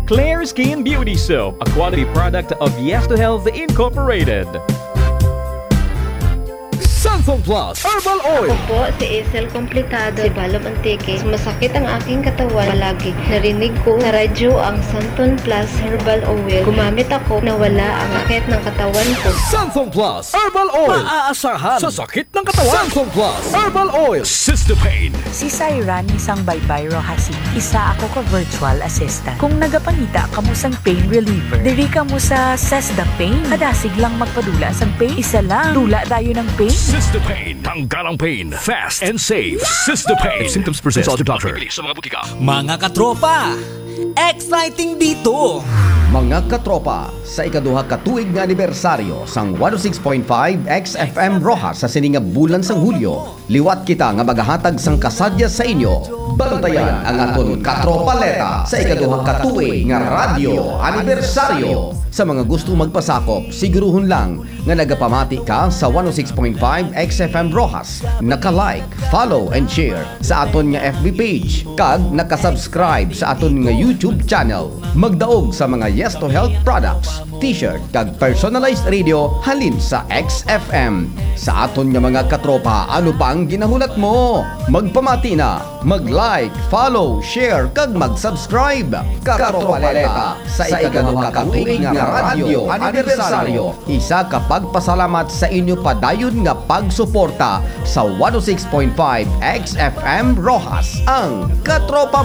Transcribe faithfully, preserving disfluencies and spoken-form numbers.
Clear Skin Beauty Soap, a quality product of Yes to Health Incorporated. Santhong Plus Herbal Oil. Ako po si Isel Kompletado, si Balo Manteque. Masakit ang aking katawan palagi. Narinig ko sa radyo ang Santhong Plus Herbal Oil. Gumamit ako na wala ang sakit ng katawan ko. Santhong Plus Herbal Oil. Maaasahan sa sakit ng katawan. Santhong Plus Herbal Oil. Cystopain. Si Syran isang baybay Rohasin. Isa ako ka virtual assistant. Kung nagapangita ka mo sang pain reliever, diri ka mo sa Sesda Pain. Kadasig lang magpadula sang pain. Isa lang. Tula tayo ng pain. Cystopain. Tanggal ang pain. Fast and safe. Cystopain. If symptoms persist, consult your doctor. Sa mga butika. Mga katropa, exciting dito! Mga katropa, sa ikaduha katuig nga anibersaryo sang one oh six point five X F M Rojas sa sininga bulan sang Hulyo, liwat kita nga magahatag sang kasadya sa inyo. Bantayan ang aton katropaleta sa ikaduha katuig nga radyo anibersaryo. Sa mga gusto magpasakop, siguruhon lang nga nagapamati ka sa one oh six point five X F M Rojas, naka-like, follow and share sa aton nga F B page, kag naka-subscribe sa aton nga YouTube channel. Magdaog sa mga Yes to Health products, t-shirt kag personalized radio halin sa X F M. Sa aton nga mga katropa, ano pang ginahulat mo? Magpamati na, mag-like, follow, share kag mag-subscribe. Katropaleta sa ikaduha katuig nga radyo anibersaryo. Isa ka pagpasalamat sa inyo padayon nga pagsuporta sa one oh six point five X F M Rojas, ang katropa